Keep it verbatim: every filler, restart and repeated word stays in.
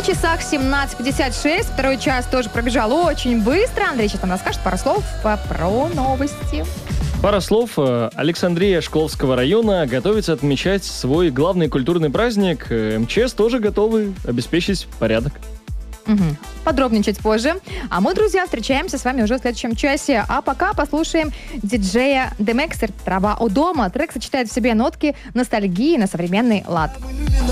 часах семнадцать пятьдесят шесть. Второй час тоже пробежал очень быстро. Андрей сейчас нам расскажет пару слов про новости. Пара слов. Александрия Шкловского района готовится отмечать свой главный культурный праздник. МЧС тоже готовы обеспечить порядок. Угу. Подробнее чуть позже. А мы, друзья, встречаемся с вами уже в следующем часе. А пока послушаем диджея Демексер «Трава у дома». Трек сочетает в себе нотки ностальгии на современный лад.